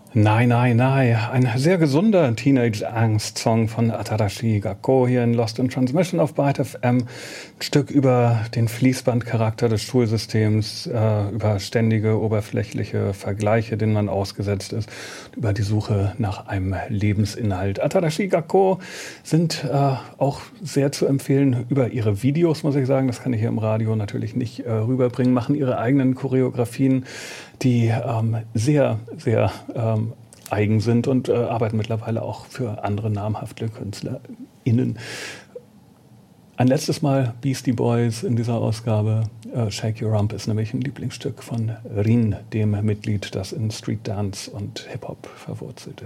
Nein, nein, nein. Ein sehr gesunder Teenage-Angst-Song von Atarashi Gakko hier in Lost in Transmission auf Byte FM. Ein Stück über den Fließbandcharakter des Schulsystems, über ständige oberflächliche Vergleiche, denen man ausgesetzt ist, über die Suche nach einem Lebensinhalt. Atarashi Gakko sind auch sehr zu empfehlen über ihre Videos, muss ich sagen. Das kann ich hier im Radio natürlich nicht rüberbringen. Machen ihre eigenen Choreografien, die sehr, sehr eigen sind und arbeiten mittlerweile auch für andere namhafte KünstlerInnen. Ein letztes Mal Beastie Boys in dieser Ausgabe. Shake Your Rump ist nämlich ein Lieblingsstück von Rin, dem Mitglied, das in Street Dance und Hip-Hop verwurzelt ist.